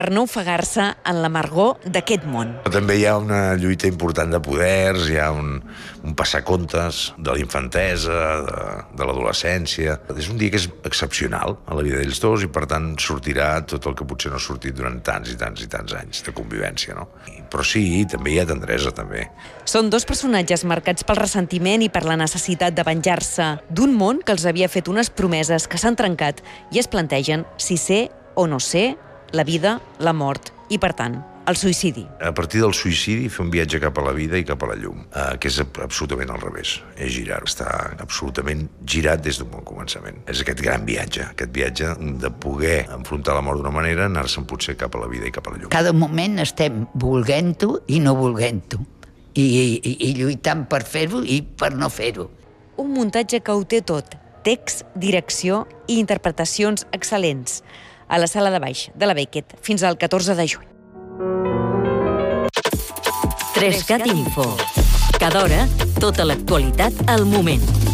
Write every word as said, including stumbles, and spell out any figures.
per no ofegar-se en l'amargor d'aquest món. També hi ha una lluita important de poders, hi ha un, un passacontes de la infantesa, de, de l'adolescència. És un dia que és excepcional a la vida d'ells dos i, per tant, sortirà tot el que potser no ha sortit durant tants i tants i tants anys de convivència, no? Però sí, també hi ha tendresa, també. Són dos personatges marcats pel ressentiment i per la necessitat de venjar-se d'un món que els havia fet unes promeses que s'han trencat i es plantegen si ser o no ser, la vida, la mort i, per tant, el suïcidi. A partir del suïcidi, fer un viatge cap a la vida i cap a la llum, eh, que és absolutament al revés. És girar, està absolutament girat des d'un bon començament. És aquest gran viatge, aquest viatge de poder enfrontar la mort d'una manera, anar-se'n potser cap a la vida i cap a la llum. Cada moment estem volent-ho i no volent-ho. I, i, i lluitant per fer-ho i per no fer-ho. Un muntatge que ho té tot. Text, direcció i interpretacions excel·lents. A la Sala de Baix de la Beckett fins al catorze de juny. tres cat Info. Cada hora, tota l'actualitat al moment.